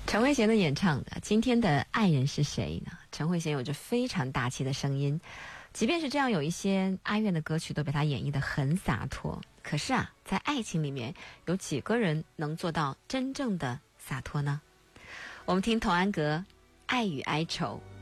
陈慧娴的演唱的今天的爱人是谁呢？陈慧娴有着非常大气的声音，即便是这样，有一些哀怨的歌曲都被她演绎得很洒脱。可是啊，在爱情里面，有几个人能做到真正的洒脱呢？我们听童安格《爱与哀愁》。